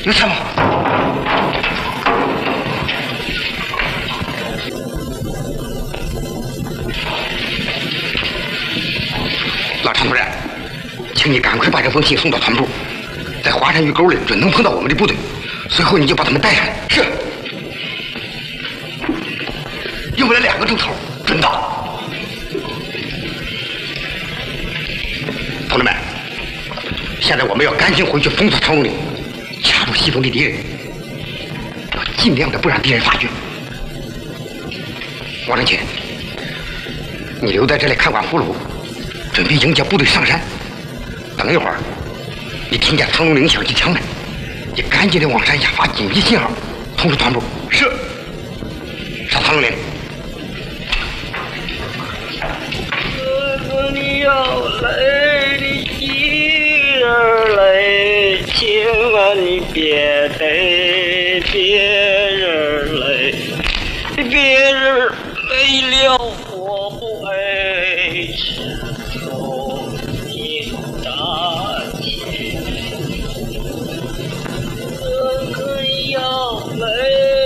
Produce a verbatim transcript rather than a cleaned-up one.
有什么？老常主任，请你赶快把这封信送到团部，在华山峪沟里准能碰到我们的部队，随后你就把他们带上来。是。用不了两个钟头，准到。同志们，现在我们要赶紧回去封锁长龙岭，掐住西风的敌人，要尽量的不让敌人发觉。王正清，你留在这里看管俘虏，准备迎接部队上山。等一会儿，你听见长龙岭响起枪来，你赶紧的往山下发紧急信号，通知团部。是。上长龙岭。 你要来的媳人来，千万你别带别人来，别人没了我不爱吃肉。